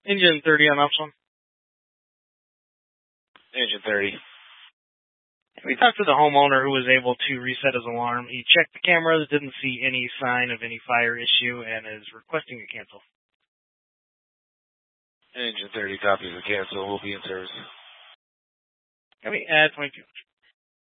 Engine 30 on Upson. Engine 30. We talked to the homeowner who was able to reset his alarm. He checked the cameras, didn't see any sign of any fire issue, and is requesting a cancel. Engine 30 copies of cancel. Will be in service. Can we add 22?